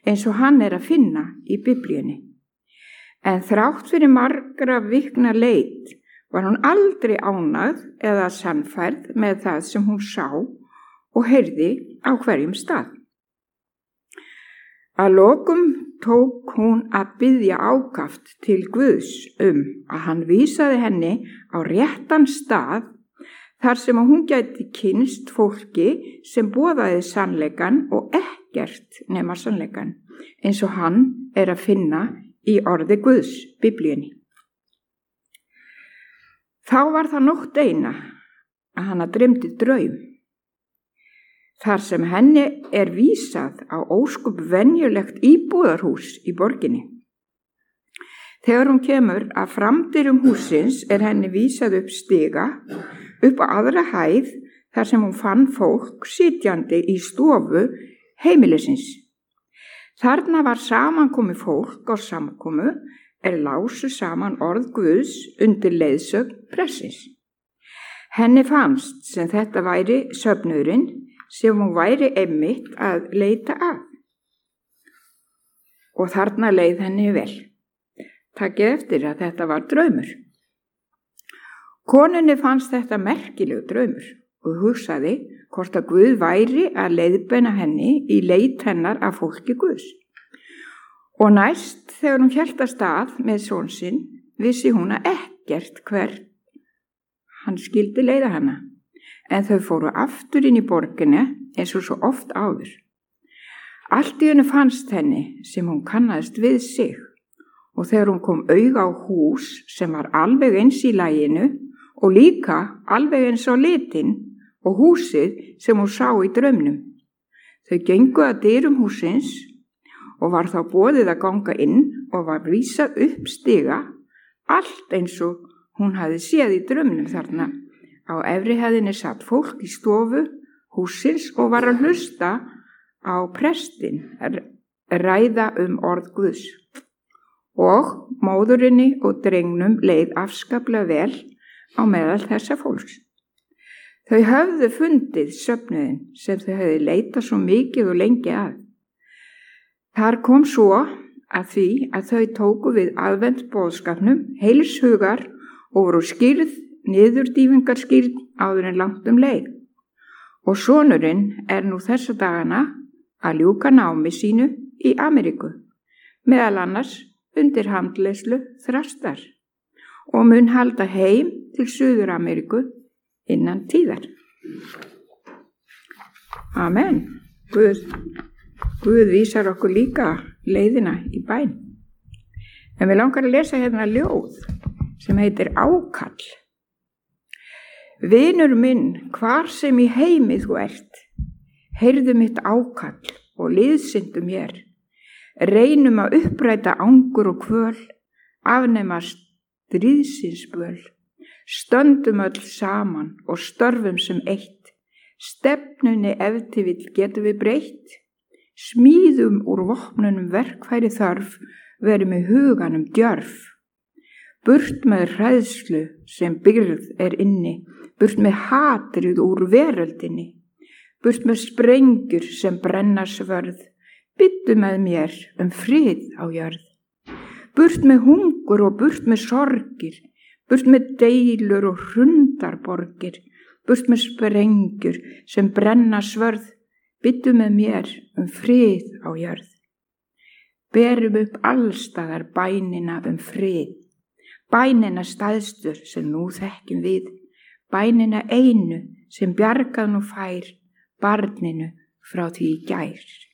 eins og hann að finna í Biblíunni. En þrátt fyrir margra vikna leit var hún aldrei ánægð eða sannfærð með það sem hún sá og heyrði á hverjum stað. Að lokum tók hún að biðja ákaft til Guðs að hann vísaði henni á réttan stað þar sem hún gæti kynnst fólki sem boðaði sannleikann og ekkert nema sannleikann, eins og hann að finna í orði Guðs, Biblíunni. Þá var það nótt eina að hana dreymdi draum, þar sem henni vísað á ósköp venjulegt íbúðarhús í borginni. Þegar hún kemur að framdyrum húsins henni vísað upp stiga, upp á aðra hæð þar sem hún fann fólk sitjandi í stofu heimilisins. Þarna var samankomið fólk á samkomu lásu saman orð Guðs undir leiðsögn prestsins. Henni fannst sem þetta væri söfnuðurinn sem hún væri einmitt að leita að. Og þarna leið henni vel. Takið eftir að þetta var draumur. Konunni fannst þetta merkilegur draumur og hugsaði hvort að Guð væri að leiðbeina henni í leit hennar af fólki Guðs. Og næst þegar hún hélt af stað með son sinn, vissi hún að ekkert hver hann skildi leiða hana, en þau fóru aftur inn í borginni eins og svo oft áður. Allt í henni fannst henni sem hún kannaðist við sig, og þegar hún kom auga á hús sem var alveg eins í laginu og líka alveg eins á litin og húsið sem hún sá í draumnum. Þau gengu að dyrum húsins og var þá boðið að ganga inn og var vísað upp stiga, allt eins og hún hafði séð í draumnum þarna. Á efri hæðinni satt fólk í stofu húsins og var að hlusta á prestinn ræða orð Guðs. Og móðurinni og drengnum leið afskaplega vel á meðal þessa fólks. Þau höfðu fundið söfnuðinn sem þau höfðu leitað svo mikið og lengi að. Þar kom svo að því að þau tóku við aðventsboðskapnum heils hugar og voru skýrð niðurdýfingarskýrð áður en langt leið. Og sonurinn nú þessa dagana að ljúka námi sínu í Ameríku, meðal annars undir handleiðslu Þrastar, og mun halda heim til Suður-Ameríku innan tíðar. Amen. Guð vísar okkur líka leiðina í bæn. En við langar að lesa hérna ljóð sem heitir Ákall. Vinur minn, hvar sem í heimi þú ert, heyrðu mitt ákall og liðsindu mér. Reynum að uppræta angur og kvöl, afnema stríðsins böl. Stöndum öll saman og störfum sem eitt. Stefnunni ef til vill getum við breytt. Smíðum úr vopnunum verkfæri þörf, verum með huganum djörf. Burt með hræðslu sem byrð inni, burt með hatrið úr veröldinni. Burt með sprengjur sem brenna svörð, byttu með mér frið á jörð. Burt með hungur og burt með sorgir, burt með deilur og hrundarborgir, burt með sprengjur sem brenna svörð, byttu með mér frið á jörð. Berum upp allstaðar bænina frið, bænina stæðstur sem nú þekkjum við, bænina einu sem bjargað nú fær barninu frá því í gær.